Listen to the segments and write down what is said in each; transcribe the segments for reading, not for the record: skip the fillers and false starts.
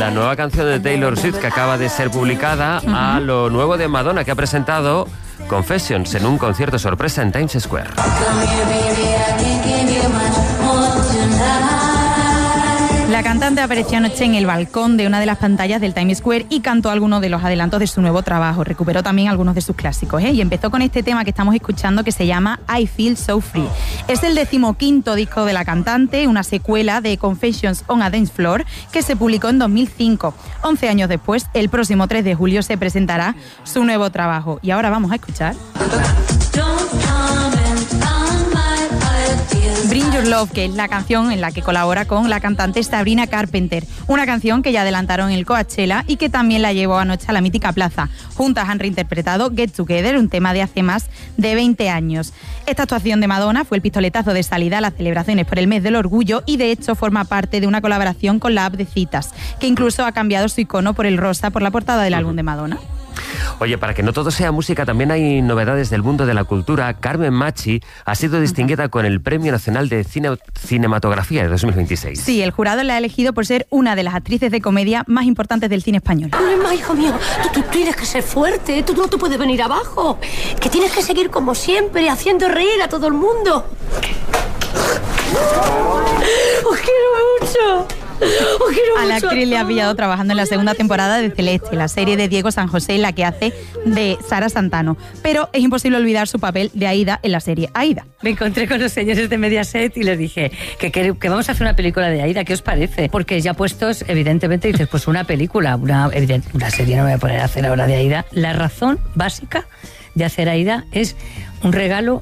la nueva canción de Taylor Swift que acaba de ser publicada a lo nuevo de Madonna, que ha presentado Confessions en un concierto sorpresa en Times Square. La cantante apareció anoche en el balcón de una de las pantallas del Times Square y cantó algunos de los adelantos de su nuevo trabajo. Recuperó también algunos de sus clásicos, y empezó con este tema que estamos escuchando, que se llama I Feel So Free. Es el 15º disco de la cantante, una secuela de Confessions on a Dance Floor, que se publicó en 2005. 11 años después, el próximo 3 de julio se presentará su nuevo trabajo. Y ahora vamos a escuchar Bring Your Love, que es la canción en la que colabora con la cantante Sabrina Carpenter. Una canción que ya adelantaron en el Coachella y que también la llevó anoche a la mítica plaza. Juntas han reinterpretado Get Together, un tema de hace más de 20 años. Esta actuación de Madonna fue el pistoletazo de salida a las celebraciones por el mes del orgullo y de hecho forma parte de una colaboración con la app de citas, que incluso ha cambiado su icono por el rosa por la portada del álbum de Madonna. Oye, para que no todo sea música, también hay novedades del mundo de la cultura. Carmen Machi ha sido distinguida con el Premio Nacional de Cinematografía de 2026. Sí, el jurado la ha elegido por ser una de las actrices de comedia más importantes del cine español. Emma, hijo mío, tú tienes que ser fuerte, tú no te puedes venir abajo, que tienes que seguir como siempre, haciendo reír a todo el mundo. ¡Os quiero mucho! A la actriz le ha pillado trabajando en la segunda temporada de Celeste, la serie de Diego San José, en la que hace de Sara Santano. Pero es imposible olvidar su papel de Aida en la serie Aida. Me encontré con los señores de Mediaset y les dije que vamos a hacer una película de Aida, ¿qué os parece? Porque ya puestos, evidentemente, dices, pues una película, una serie, no me voy a poner a hacer ahora de Aida. La razón básica de hacer Aida es un regalo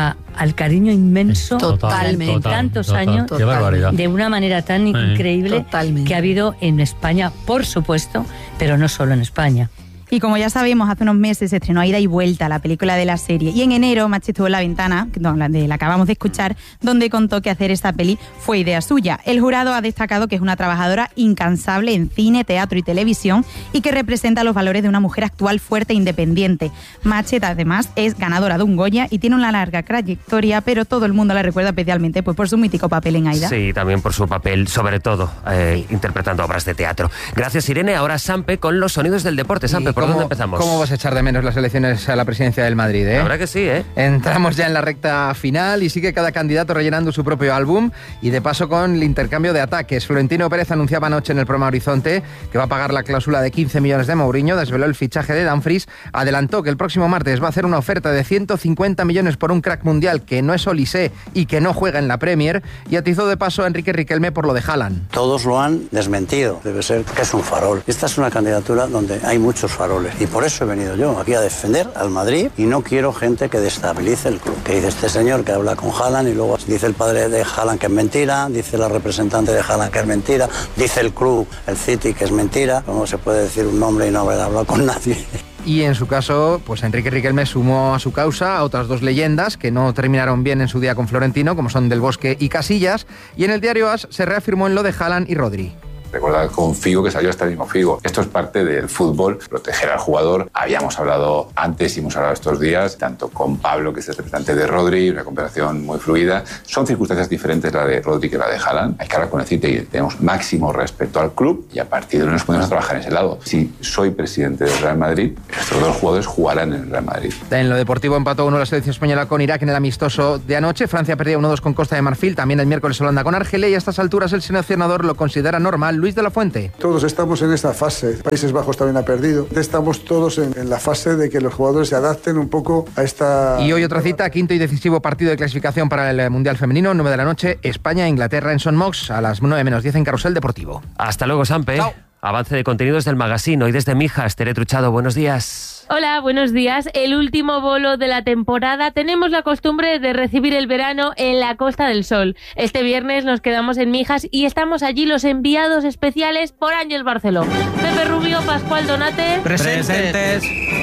al cariño inmenso durante tantos años, de una manera tan increíble que ha habido en España, por supuesto, pero no solo en España. Y como ya sabemos, hace unos meses se estrenó Ida y Vuelta, la película de la serie. Y en enero, Machi estuvo en La Ventana, la acabamos de escuchar, donde contó que hacer esta peli fue idea suya. El jurado ha destacado que es una trabajadora incansable en cine, teatro y televisión y que representa los valores de una mujer actual fuerte e independiente. Machi, además, es ganadora de un Goya y tiene una larga trayectoria, pero todo el mundo la recuerda especialmente pues, por su mítico papel en Aida. Sí, también por su papel, sobre todo, interpretando obras de teatro. Gracias, Irene. Ahora Sampe con los sonidos del deporte. Sampe, ¿por dónde empezamos? ¿Cómo vas a echar de menos las elecciones a la presidencia del Madrid, La verdad que sí, Entramos ya en la recta final y sigue cada candidato rellenando su propio álbum y de paso con el intercambio de ataques. Florentino Pérez anunciaba anoche en el programa Horizonte que va a pagar la cláusula de 15 millones de Mourinho, desveló el fichaje de Dumfries, adelantó que el próximo martes va a hacer una oferta de 150 millones por un crack mundial que no es Olise y que no juega en la Premier, y atizó de paso a Enrique Riquelme por lo de Haaland. Todos lo han desmentido, debe ser que es un farol. Esta es una candidatura donde hay muchos faroles. Y por eso he venido yo aquí a defender al Madrid y no quiero gente que destabilice el club. Que dice este señor que habla con Haaland y luego dice el padre de Haaland que es mentira, dice la representante de Haaland que es mentira, dice el club, el City, que es mentira. ¿Cómo se puede decir un nombre y no haber hablado con nadie? Y en su caso, pues Enrique Riquelme sumó a su causa a otras dos leyendas que no terminaron bien en su día con Florentino, como son Del Bosque y Casillas, y en el diario AS se reafirmó en lo de Haaland y Rodri. Recordad con Figo que salió hasta el mismo Figo. Esto es parte del fútbol, proteger al jugador. Habíamos hablado antes y hemos hablado estos días, tanto con Pablo, que es el representante de Rodri, una conversación muy fluida. Son circunstancias diferentes la de Rodri que la de Haaland. Hay que hablar con el City y tenemos máximo respeto al club y a partir de ahí nos podemos trabajar en ese lado. Si soy presidente del Real Madrid, estos dos jugadores jugarán en el Real Madrid. En lo deportivo empató 1 la selección española con Irak en el amistoso de anoche. Francia perdía 1-2 con Costa de Marfil. También el miércoles Holanda con Argelia, y a estas alturas el seleccionador lo considera normal. Luis de la Fuente. Todos estamos en esta fase. Países Bajos también ha perdido. Estamos todos en la fase de que los jugadores se adapten un poco a esta... Y hoy otra cita, quinto y decisivo partido de clasificación para el Mundial Femenino, 9 de la noche, España-Inglaterra en Son Mox, a las 9:10 en Carrusel Deportivo. Hasta luego, Sampe. Chao. Avance de contenidos del magazine. Hoy desde Mijas, Tere Truchado, buenos días. Hola, buenos días. El último bolo de la temporada. Tenemos la costumbre de recibir el verano en la Costa del Sol. Este viernes nos quedamos en Mijas y estamos allí los enviados especiales por Ángel Barceló. Pepe Rubio, Pascual Donate. Presentes.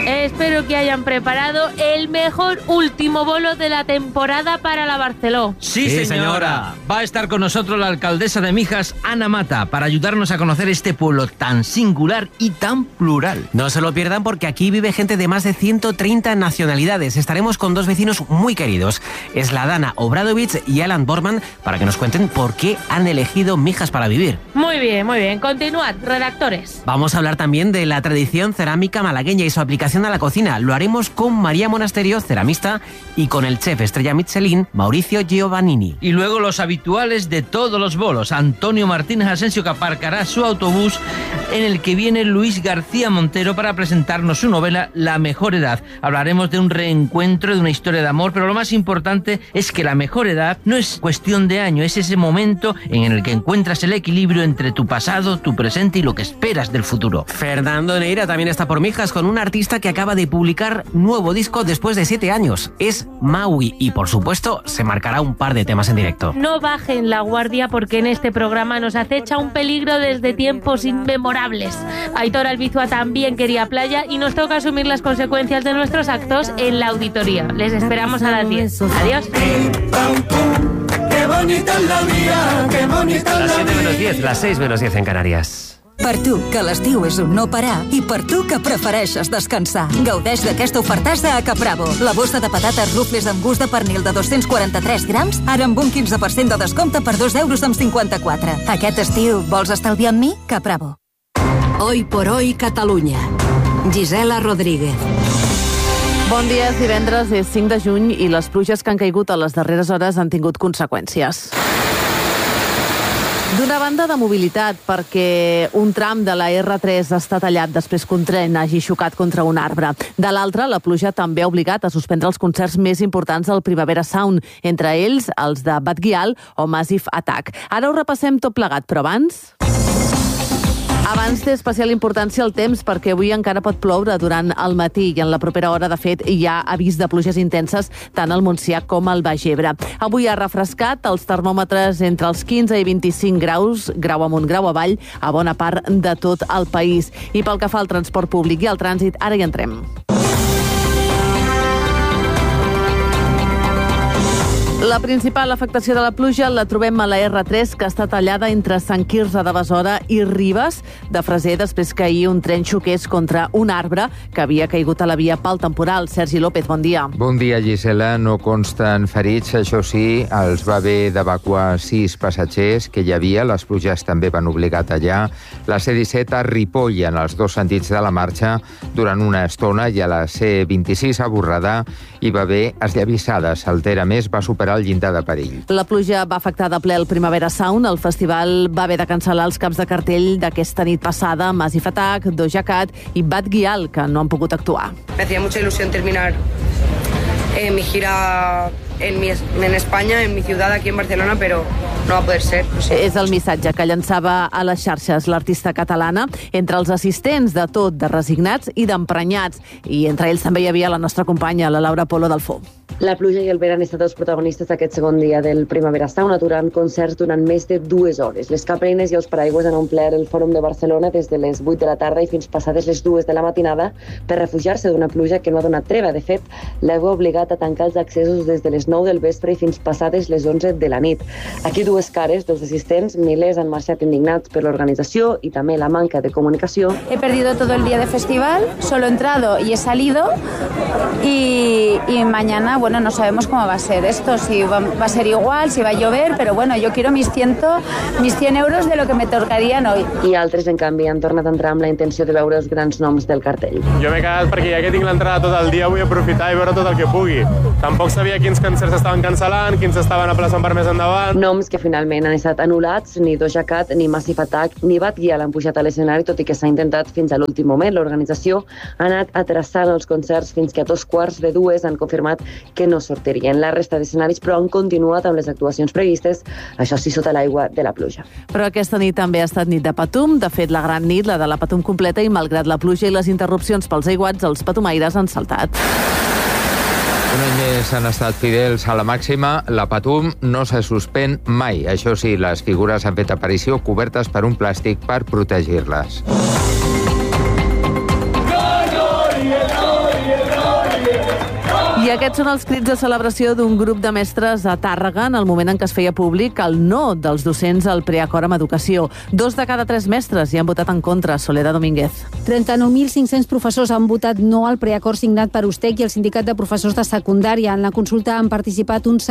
Espero que hayan preparado el mejor último bolo de la temporada para la Barceló. Sí, señora. Va a estar con nosotros la alcaldesa de Mijas, Ana Mata, para ayudarnos a conocer este pueblo tan singular y tan plural. No se lo pierdan porque aquí vive gente de más de 130 nacionalidades. Estaremos con dos vecinos muy queridos, Sladana Obradovic y Alan Borman, para que nos cuenten por qué han elegido Mijas para vivir. Muy bien, muy bien. Continuad, redactores. Vamos a hablar también de la tradición cerámica malagueña y su aplicación a la cocina. Lo haremos con María Monasterio, ceramista, y con el chef estrella Michelin, Mauricio Giovannini. Y luego los habituales de todos los bolos. Antonio Martínez Asensio, que aparcará su autobús, en el que viene Luis García Montero para presentarnos su novela La mejor edad. Hablaremos de un reencuentro, de una historia de amor, pero lo más importante es que la mejor edad no es cuestión de año, es ese momento en el que encuentras el equilibrio entre tu pasado, tu presente y lo que esperas del futuro. Fernando Neira también está por Mijas con un artista que acaba de publicar nuevo disco después de 7 años. Es Maui y, por supuesto, se marcará un par de temas en directo. No bajen la guardia porque en este programa nos acecha un peligro desde tiempos inmemorables. Aitor Albizua también quería playa y nos toca asumir las consecuencias de nuestros actos en la auditoría. Les esperamos a las 10. Adiós. Qué bonita es la vida, qué bonita Las 7 menos 10, las 6 menos 10 en Canarias. Per tu, que l'estiu és un no parar, i per tu, que prefereixes descansar. Gaudeix d'aquesta ofertassa a Capravo. La bossa de patates rufles amb gust de pernil de 243 grams, ara amb un 15% de descompte per 2,54 €. Aquest estiu, vols estalviar amb mi? Capravo. Hoy por hoy, Catalunya. Gisela Rodríguez. Bon dia, és divendres, és 5 de juny i les pluges que han caigut a les darreres hores han tingut conseqüències. D'una banda, de mobilitat, perquè un tram de la R3 està tallat després que un tren hagi xocat contra un arbre. De l'altra, la pluja també ha obligat a suspendre els concerts més importants del Primavera Sound, entre ells els de Bad Gyal o Massive Attack. Ara ho repassem tot plegat, però abans té especial importància el temps perquè avui encara pot ploure durant el matí i en la propera hora, de fet, hi ha avís de pluges intenses tant al Montsià com al Baix Ebre. Avui ha refrescat els termòmetres entre els 15 i 25 graus, grau amunt, grau avall, a bona part de tot el país. I pel que fa al transport públic i al trànsit, ara hi entrem. La principal afectació de la pluja la trobem a la R3, que està tallada entre Sant Quirze de Besora i Ribes de Freser, després que ahir un tren xoqués contra un arbre que havia caigut a la via pel temporal. Sergi López, bon dia. Bon dia, Gisela. No consten ferits, això sí, els va haver d'evacuar 6 passatgers que hi havia. Les pluges també van obligar a tallar la C-17 a Ripoll en els dos sentits de la marxa durant una estona, i a la C-26 a Borredà hi va haver esllavissades. El Ter, a més, va superar el llindar de perill. La pluja va afectar de ple el Primavera Sound. El festival va haver de cancel·lar els caps de cartell d'aquesta nit passada. Massive Attack, Doja Cat i Bad Gyal, que no han pogut actuar. Me hacía mucha ilusión terminar mi gira en España, en mi ciudad, aquí en Barcelona, pero no va a poder ser. És el missatge que llançava a les xarxes l'artista catalana, entre els assistents de tot, de resignats i d'emprenyats, i entre ells també hi havia la nostra companya, la Laura Polo Delfó. La pluja i el vent han estat els protagonistes d'aquest segon dia del Primavera Sound, aturant concerts durant més de 2 hores. Les capreines i els paraigües han omplert el Fòrum de Barcelona des de les 8 de la tarda i fins passades les 2 de la matinada per refugiar-se d'una pluja que no ha donat treva. De fet, l'aigua ha obligat a tancar els accessos des de les 9 del vespre i fins passades les 11 de la nit. Aquí dues cares dels assistents, milers han marxat indignats per l'organització y también la manca de comunicación. He perdido todo el día de festival, solo he entrado y he salido y mañana, bueno, no sabemos cómo va a ser esto, si va a ser igual, si va a llover, pero bueno, yo quiero mis 100 euros de lo que me tocarían hoy. I altres, en canvi, han tornat a entrar amb la intenció de veure els grans noms del cartell. Jo m'he quedat perquè ja que tinc l'entrada tot el dia vull aprofitar i veure tot el que pugui. Tampoc sabia quins concerts estaven cancel·lant, quins estaven aplaçant per més endavant. Noms que finalment han estat anul·lats, ni Doja Cat, ni Massive Attack, ni Bad Gyal han pujat a l'escenari, tot i que s'ha intentat fins a l'últim moment. L'organització ha anat atrasant els concerts fins que a 2:45 han confirmat que no sortirien. La resta d'escenaris, però, han continuat amb les actuacions previstes, això sí, sota l'aigua de la pluja. Però aquesta nit també ha estat nit de Patum, de fet la gran nit, la de la Patum completa, i malgrat la pluja i les interrupcions pels aiguats, els patumaires han saltat. Un any més han estat fidels a la màxima. La Patum no se suspèn mai. Això sí, les figures han fet aparició cobertes per un plàstic per protegir-les. No, no, no. aquests són els crits de celebració d'un grup de mestres a Tàrrega en el moment en què es feia públic el no dels docents al preacord amb educació. 2 de cada 3 mestres hi han votat en contra. Soledad Domínguez. 39.500 professors han votat no al preacord signat per USTEC i el Sindicat de Professors de Secundària. En la consulta han participat un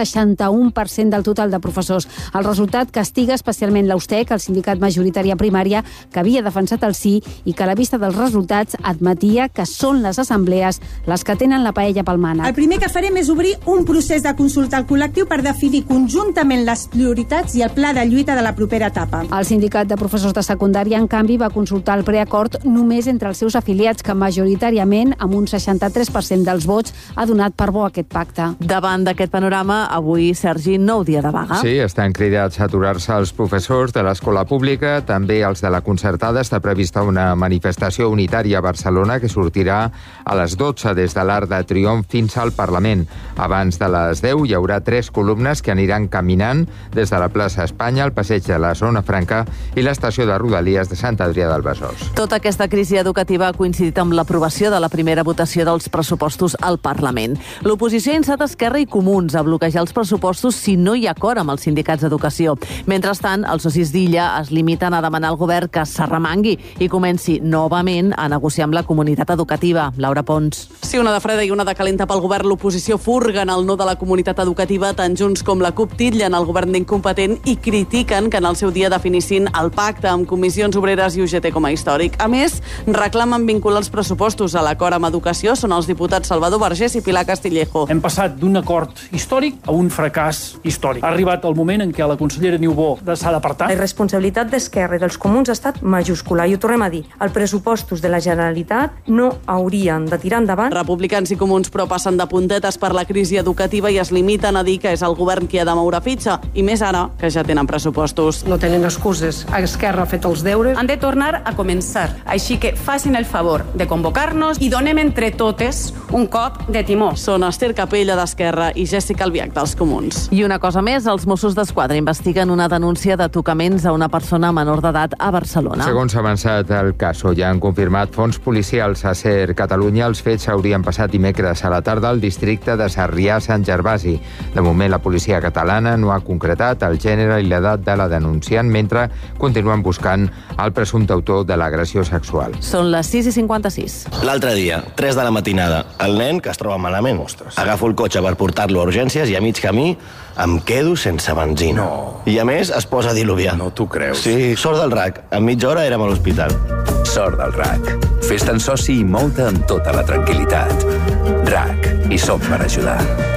61% del total de professors. El resultat castiga especialment l'USTEC, el sindicat majoritari a primària, que havia defensat el sí i que a la vista dels resultats admetia que són les assemblees les que tenen la paella pel mànec. El primer que farem és obrir un procés de consulta al col·lectiu per definir conjuntament les prioritats i el pla de lluita de la propera etapa. El Sindicat de Professors de Secundària, en canvi, va consultar el preacord només entre els seus afiliats, que majoritàriament, amb un 63% dels vots, ha donat per bo aquest pacte. Davant d'aquest panorama, avui, Sergi, nou dia de vaga. Sí, estan cridats a aturar-se els professors de l'escola pública, també els de la concertada. Està prevista una manifestació unitària a Barcelona que sortirà a les 12 des de l'Arc de Triomf fins al Parlament. Abans de les 10 hi haurà 3 columnes que aniran caminant des de la plaça Espanya, el passeig de la Zona Franca i l'estació de Rodalies de Sant Adrià del Besòs. Tota aquesta crisi educativa ha coincidit amb l'aprovació de la primera votació dels pressupostos al Parlament. L'oposició ha instat Esquerra i Comuns a bloquejar els pressupostos si no hi ha acord amb els sindicats d'educació. Mentrestant, els socis d'Illa es limiten a demanar al govern que s'arremangui i comenci novament a negociar amb la comunitat educativa. Laura Pons. Sí, una de freda i una de calenta pel govern. L'oposició furga en el no de la comunitat educativa. Tant Junts com la CUP titllen el govern d'incompetent i critiquen que en el seu dia definissin el pacte amb comissions obreres i UGT com a històric. A més, reclamen vincular els pressupostos a l'acord amb educació. Són els diputats Salvador Vergés i Pilar Castillejo. Hem passat d'un acord històric a un fracàs històric. Ha arribat el moment en què la consellera Niubó s'ha d'apartar. La responsabilitat d'Esquerra i dels Comuns ha estat majúscula i ho tornem a dir. Els pressupostos de la Generalitat no haurien de tirar endavant. Republicans i Comuns, però, passen de puntetes per la crisi educativa i es limiten a dir que és el govern qui ha de moure fitxa, i més ara que ja tenen pressupostos. No tenen excuses. Esquerra ha fet els deures. Han de tornar a començar. Així que facin el favor de convocar-nos i donem entre totes un cop de timó. Són Esther Capella d'Esquerra i Jessica Albiach dels Comuns. I una cosa més, els Mossos d'Esquadra investiguen una denúncia de tocaments a una persona menor d'edat a Barcelona. Segons ha avançat el cas, ja han confirmat fons policials a SER Catalunya. Els fets s'haurien passat dimecres a la tarda al districte de Sarrià-Sant Gervasi. De moment, la policia catalana no ha concretat el gènere i l'edat de la denunciant, mentre continuen buscant el presumpte autor de l'agressió sexual. Són les 6:56. L'altre dia, 3 de la matinada, el nen, que es troba malament, agafo el cotxe per portar-lo a urgències i a mig camí em quedo sense benzina. No. I a més es posa a diluviar. No t'ho creus. Sí, sort del RAC. En mitja hora érem a l'hospital. Sort del RAC. Fes-te'n soci i mou-te amb tota la tranquil·litat. RAC. Hi som per ajudar.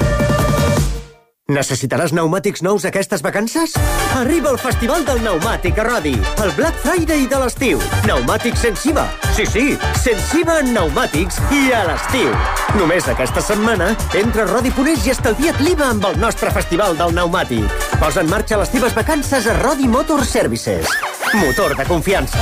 Necessitaràs pneumàtics nous aquestes vacances? Arriba el Festival del Pneumàtic a Rodi, el Black Friday de l'estiu. Pneumàtics sense IVA. Sí, sense IVA en pneumàtics i a l'estiu. Només aquesta setmana, entra a Rodi.es i estalvia't l'IVA amb el nostre Festival del Pneumàtic. Posa en marxa les teves vacances a Rodi Motor Services. Motor de confiança.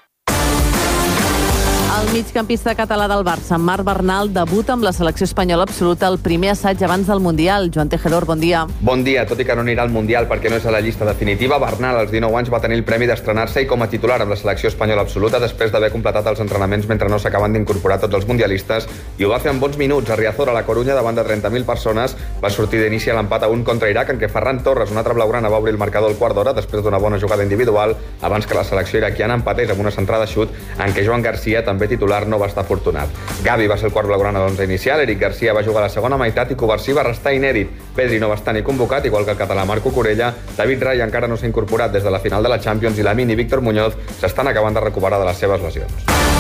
El migcampista català del Barça, Marc Bernal, debuta amb la selecció espanyola absoluta el primer assaig abans del Mundial. Joan Tejedor, bon dia. Bon dia. Tot i que no anirà al Mundial perquè no és a la llista definitiva, Bernal, als 19 anys, va tenir el premi d'estrenar-se i com a titular amb la selecció espanyola absoluta després d'haver completat els entrenaments mentre no s'acaben d'incorporar tots els mundialistes, i ho va fer en bons minuts. A Riazor, a la Corunya, davant de 30.000 persones, va sortir d'inici a l'empat a 1 contra Iraq, en què Ferran Torres, un altre blaugrana, va obrir el marcador al quart d'hora després d'una bona jugada individual, abans que la selecció iraquiana empatés amb una centrada xut en què Joan Garcia, també titular, no va estar afortunat. Gavi va ser el quart blaugrana de l'11 inicial, Eric Garcia va jugar a la segona meitat i Covarsí va restar inèdit. Pedri no va estar ni convocat, igual que el català Marco Corella. David Raya encara no s'ha incorporat des de la final de la Champions i Lamine i Víctor Muñoz s'estan acabant de recuperar de les seves lesions.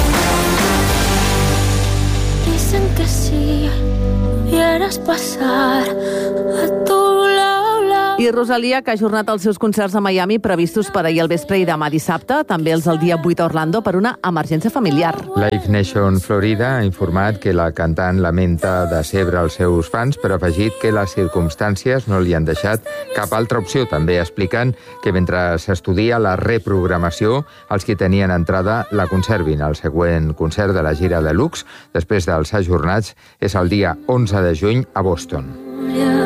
Dicen que sí, quieres pasar a tu lado. I Rosalia, que ha ajornat els seus concerts a Miami previstos per ahir al vespre i demà dissabte, també els del dia 8 a Orlando per una emergència familiar. Live Nation Florida ha informat que la cantant lamenta decebre els seus fans, però ha afegit que les circumstàncies no li han deixat cap altra opció. També expliquen que mentre s'estudia la reprogramació, els que tenien entrada la conservin. El següent concert de la gira de Lux, després dels ajornats, és el dia 11 de juny a Boston.